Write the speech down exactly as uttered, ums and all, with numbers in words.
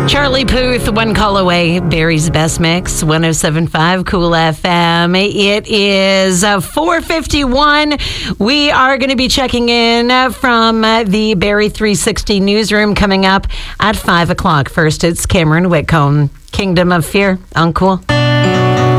Charlie Puth, One Call Away, Barry's Best Mix, one oh seven point five Cool F M. It is uh, four fifty-one. We are going to be checking in uh, from uh, the Barry three sixty newsroom coming up at five o'clock. First, it's Cameron Whitcomb. Kingdom of Fear on Cool.